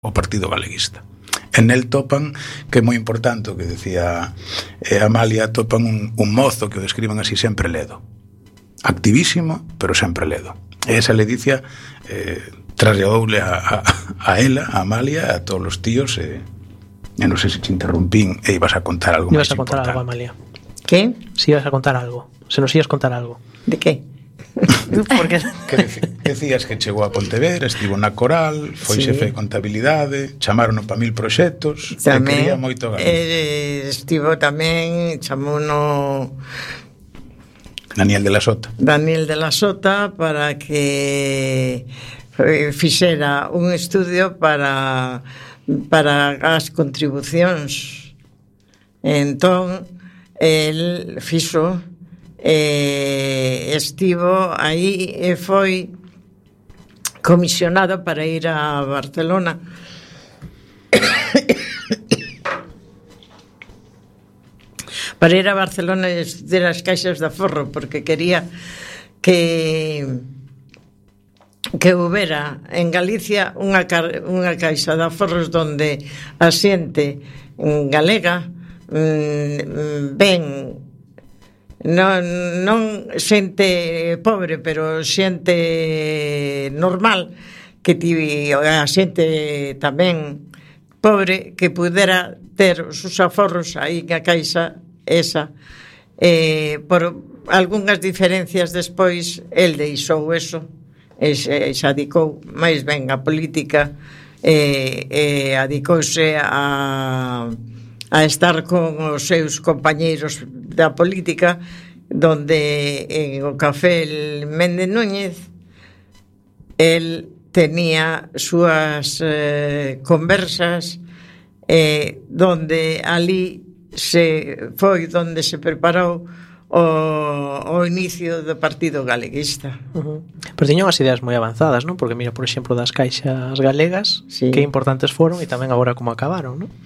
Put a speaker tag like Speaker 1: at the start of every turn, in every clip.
Speaker 1: o Partido Galeguista. En el topan, que é moi importante o que decía Amalia, topan un mozo que o describen así sempre ledo. Activísimo, pero sempre ledo. E esa ledicia trasladoule a ela, a Amalia, a todos os tíos, e non sei se te interrumpín e ibas a contar algo máis importante.
Speaker 2: Ibas a contar algo, Amalia.
Speaker 3: Que?
Speaker 2: Si ibas a contar algo. Se nos ibas contar algo.
Speaker 3: De que?
Speaker 2: Porque
Speaker 1: decías que chegou a Pontevedra, estivo na Coral, foi xefe de contabilidade, chamaron para 1000 proxectos,
Speaker 3: tamén,
Speaker 1: quería moito Galicia.
Speaker 3: Estivo tamén, chamouno
Speaker 1: Daniel de la Sota para que fixera un estudio para as contribucións. Entón el fixo, estivo aí e foi comisionado para ir a Barcelona e estudiar as caixas de aforro, porque quería que houbera en Galicia unha caixa de aforros donde a xente galega ben non xente pobre, pero xente normal, que a xente tamén pobre que pudera ter os seus aforros aí na caixa esa. Por algunhas diferencias despois el deixou eso e se adicou máis ben a política, adicouse a estar con os seus compañeiros da política, donde en o Café el Méndez Núñez el tenía súas conversas, donde ali foi donde se preparou o inicio do Partido Galeguista.
Speaker 2: Pero tiñan as ideas moi avanzadas, non? Porque mira, por exemplo, das caixas galegas, sí, que importantes foron, e tamén agora como acabaron, non?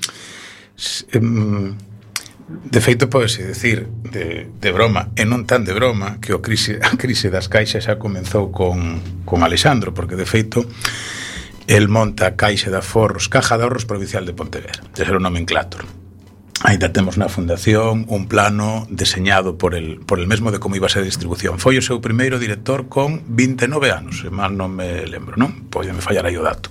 Speaker 1: De feito, podese decir de broma, e non tan de broma, que a crise das caixas xa comenzou con Alexandro, porque de feito el monta a Caixa de Aforros, Caja de Ahorros Provincial de Pontevedra, de ser o nomenclator. Ainda temos na fundación un plano deseñado por el mesmo de como iba a ser a distribución. Foi o seu primeiro director con 29 anos, se mal non me lembro, non? Pode me fallar aí o dato.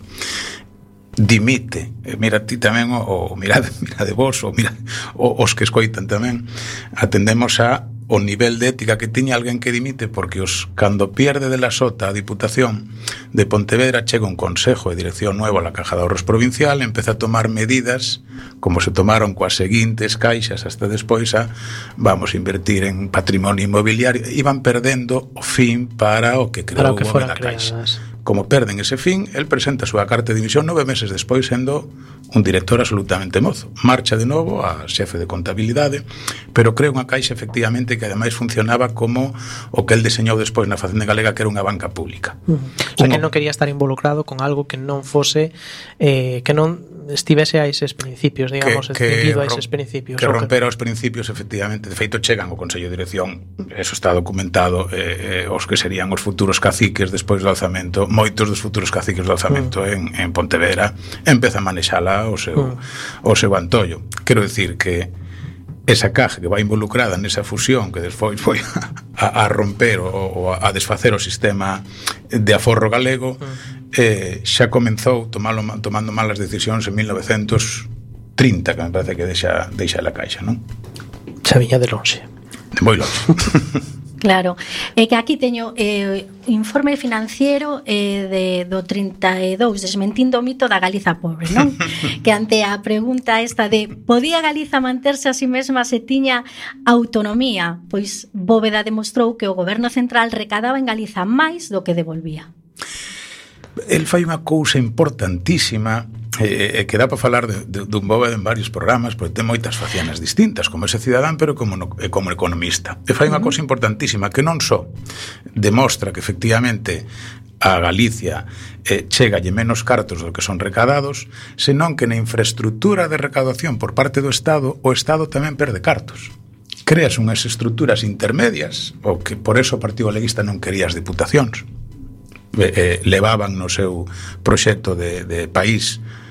Speaker 1: Dimite, mira ti tamén, mirade vos, os que escoitan tamén, atendemos o nivel de ética que tiña alguén que dimite, porque cando pierde de la Sota a Diputación de Pontevedra, chega un consejo de dirección nuevo a la Caja de Ahorros Provincial, empeza a tomar medidas como se tomaron coas seguintes caixas hasta despois vamos a invertir en patrimonio inmobiliario, iban perdendo o fin para o que creou o da Caixa. Como perden ese fin, el presenta a súa carta de dimisión 9 meses despois, sendo un director absolutamente mozo. Marcha de novo a xefe de contabilidade, pero creo unha caixa efectivamente que ademais funcionaba como o que el deseñou despois na Facenda Galega, que era unha banca pública.
Speaker 2: O sea, que non quería estar involucrado con algo que non fose, que non estivese a eses principios, digamos, distinguido a eses principios.
Speaker 1: Que rompera os principios, efectivamente. De feito, chegan ao Consello de Dirección, eso está documentado, os que serían os futuros caciques despois do alzamento, moitos dos futuros caciques do alzamento en Pontevedra, empeza a manexala o seu antollo. Quero dicir que esa caja que vai involucrada nesa fusión que despois foi a romper ou a desfacer o sistema de aforro galego, xa comenzou tomando malas decisións en 1930, que me parece que deixa a Caixa, non?
Speaker 2: Xa viña de lonxe.
Speaker 1: De moi lonxe.
Speaker 4: Claro, é que aquí teño informe financiero do 32, desmentindo o mito da Galiza pobre, non? Que ante a pregunta esta de podía Galiza manterse a si mesma se tiña autonomía, pois Bóveda demostrou que o goberno central recadaba en Galiza máis do que devolvía.
Speaker 1: El fai unha cousa importantísima, que dá para falar dun Bóveda en varios programas, porque ten moitas facianas distintas, como ese cidadán, pero como economista. E fai unha cousa importantísima, que non só demostra que efectivamente a Galicia chegalle menos cartos do que son recadados, senón que na infraestructura de recaudación por parte do Estado, o Estado tamén perde cartos. Creas unhas estructuras intermedias, o que por eso o Partido Galeguista non quería as diputacións. Levaban no seu proxecto de país